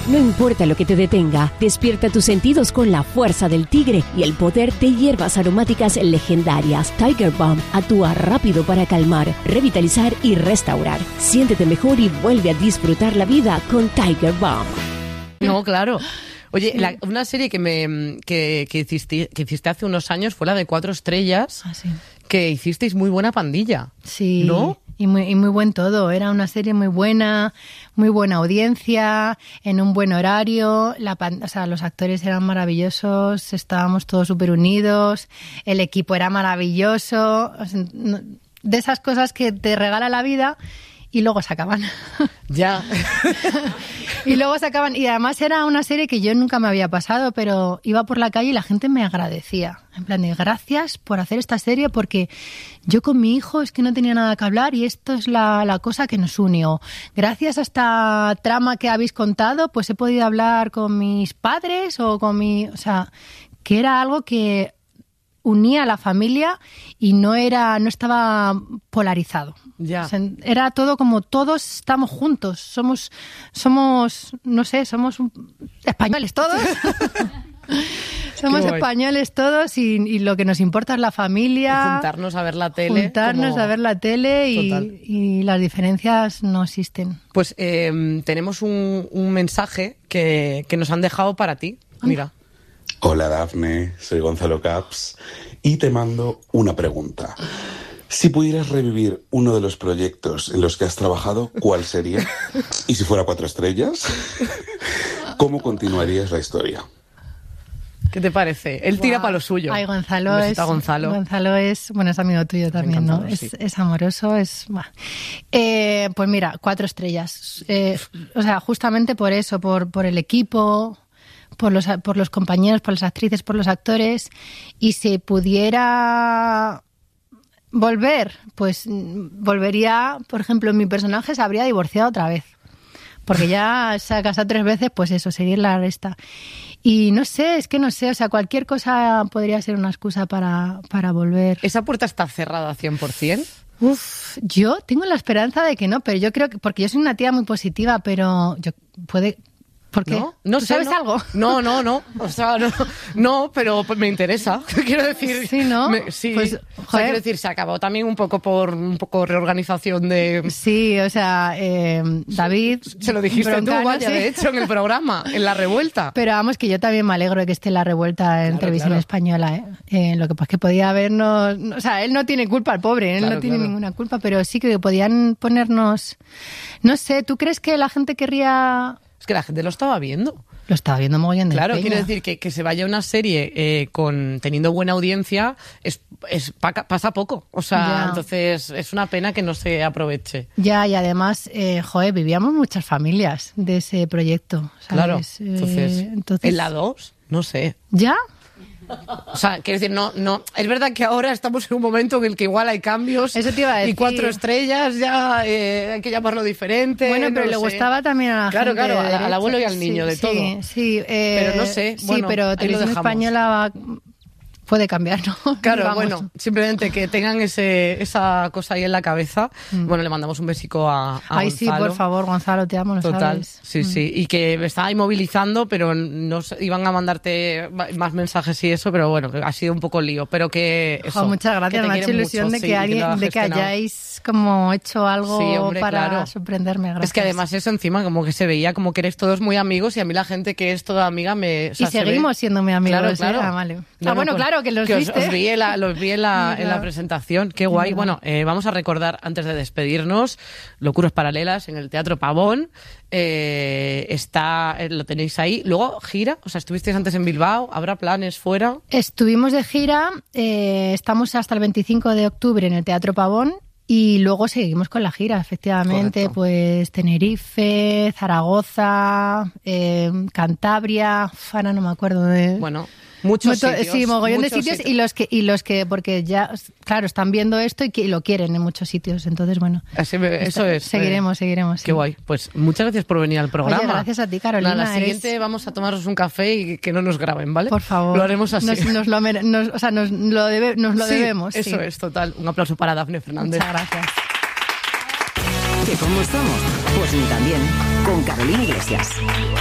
No importa lo que te detenga, despierta tus sentidos con la fuerza del tigre y el poder de hierbas aromáticas legendarias. Tiger Balm actúa rápido para calmar, revitalizar y restaurar. Siéntete mejor y vuelve a disfrutar la vida con Tiger Balm. No, claro. Oye, una serie que hiciste hace unos años fue la de 4 estrellas, que hicisteis muy buena pandilla. Sí, ¿no? Y muy buen todo. Era una serie muy buena audiencia, en un buen horario. Los actores eran maravillosos, estábamos todos súper unidos, el equipo era maravilloso. De esas cosas que te regala la vida y luego se acaban. Ya. Y luego se acaban. Y además era una serie que yo nunca me había pasado, pero iba por la calle y la gente me agradecía. En plan de, gracias por hacer esta serie, porque yo con mi hijo es que no tenía nada que hablar y esto es la cosa que nos unió. Gracias a esta trama que habéis contado, pues he podido hablar con mis padres o con o sea, que era algo que unía a la familia y no estaba polarizado. Ya. O sea, era todo como todos estamos juntos, somos no sé, somos españoles todos. Somos españoles todos y lo que nos importa es la familia. Y juntarnos a ver la tele. Y las diferencias no existen. Pues tenemos un mensaje que nos han dejado para ti. Mira. Hola Dafne, soy Gonzalo Caps y te mando una pregunta. Si pudieras revivir uno de los proyectos en los que has trabajado, ¿cuál sería? Y si fuera 4 estrellas, ¿cómo continuarías la historia? ¿Qué te parece? Él tira para lo suyo. Ay, Gonzalo es amigo tuyo también, ¿no? Sí. Es amoroso, pues mira, 4 estrellas. O sea, justamente por eso, por el equipo, por los compañeros, por las actrices, por los actores. Y si pudiera volver, pues volvería, por ejemplo, mi personaje se habría divorciado otra vez. Porque ya se ha casado 3 veces, pues eso, seguir la resta. Y no sé, o sea, cualquier cosa podría ser una excusa para volver. ¿Esa puerta está cerrada 100%? Yo tengo la esperanza de que no, pero yo creo que, porque yo soy una tía muy positiva, pero puede... ¿Por qué? No ¿Tú sé, sabes algo? No. O sea, no, pero pues me interesa. Quiero decir... Sí, ¿no? Sí. Pues, o sea, quiero decir, se acabó también un poco reorganización de... Sí, o sea, David... Se lo dijiste Broncano, tú, vaya, sí. de hecho, en el programa, en La Revuelta. Pero vamos, que yo también me alegro de que esté La Revuelta en televisión española. Lo que pasa es que podía habernos... O sea, él no tiene culpa, el pobre, él no tiene ninguna culpa, pero sí que podían ponernos... No sé, ¿tú crees que la gente querría...? Es que la gente lo estaba viendo. Lo estaba viendo mogollón de Claro, peña. quiero decir que se vaya una serie teniendo buena audiencia pasa poco. O sea, entonces es una pena que no se aproveche. Ya, y además, vivíamos muchas familias de ese proyecto, ¿sabes? Claro, entonces en la 2, no sé. ¿Ya? O sea, quiero decir, no, es verdad que ahora estamos en un momento en el que igual hay cambios. Eso te iba a decir. Y 4 estrellas ya hay que llamarlo diferente. Bueno, pero le gustaba también a la gente. Claro, al abuelo y al niño, de todo. Sí, pero no sé. Bueno, sí, pero Televisión Española puede cambiar, ¿no? Claro, Vamos. bueno, simplemente que tengan esa cosa ahí en la cabeza. Bueno, le mandamos un besico a Ay, Gonzalo. sí, por favor, Gonzalo, te amo, lo Total, sabes. sí. Y que me estaba ahí movilizando, pero no iban a mandarte más mensajes y eso, pero bueno, que ha sido un poco lío. Pero que eso. Muchas gracias, me ha hecho ilusión de que hayáis como hecho algo para sorprenderme. Gracias. Es que además eso encima, como que se veía como que eres todos muy amigos y a mí la gente que es toda amiga me... O sea, y seguimos siendo muy amigos. Claro. Vale. Bueno, claro, que los viste. Los vi en la presentación. Qué guay. Bueno, vamos a recordar, antes de despedirnos, Locuras Paralelas en el Teatro Pavón. Lo tenéis ahí. Luego, gira. O sea, estuvisteis antes en Bilbao. ¿Habrá planes fuera? Estuvimos de gira. Estamos hasta el 25 de octubre en el Teatro Pavón. Y luego seguimos con la gira, efectivamente. Correcto. Pues Tenerife, Zaragoza, Cantabria. Ahora no me acuerdo de... Bueno... Muchos sitios. Sí, mogollón de sitios y los que porque ya, claro, están viendo esto y lo quieren en muchos sitios. Entonces, bueno. Eso es. Seguiremos. Qué sí. guay. Pues muchas gracias por venir al programa. Oye, gracias a ti, Carolina. La siguiente vamos a tomarnos un café y que no nos graben, ¿vale? Por favor. Lo haremos así. Nos lo debemos. Eso es, total. Un aplauso para Dafne Fernández. Muchas gracias. ¿Que cómo estamos? Pues ni tan bien. Con Carolina Iglesias.